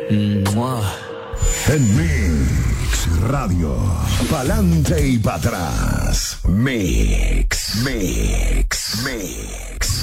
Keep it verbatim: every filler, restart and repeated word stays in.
Mua. En Mix Radio, pa'lante y para atrás. Mix, Mix.